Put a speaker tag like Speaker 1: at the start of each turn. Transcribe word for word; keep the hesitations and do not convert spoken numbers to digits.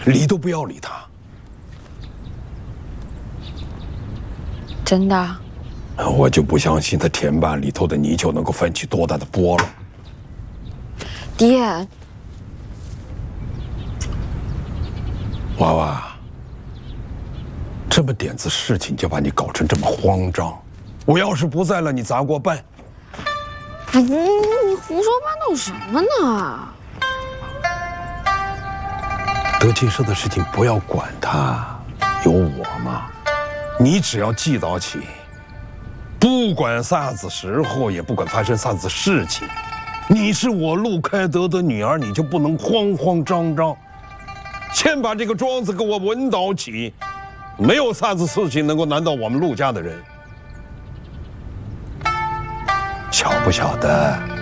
Speaker 1: 理都不要理他。
Speaker 2: 真的？
Speaker 1: 我就不相信他田坝里头的泥鳅能够翻起多大的波浪。
Speaker 2: 爹，
Speaker 1: 娃娃，这么点子事情就把你搞成这么慌张，我要是不在了，你咋过办？
Speaker 2: 哎，你你胡说八道什么呢？
Speaker 1: 德庆社的事情不要管他，有我嘛。你只要记到起，不管啥子时候，也不管发生啥子事情，你是我陆开德的女儿，你就不能慌慌张张，先把这个庄子给我稳到起，没有啥子事情能够难倒我们陆家的人，晓不晓得？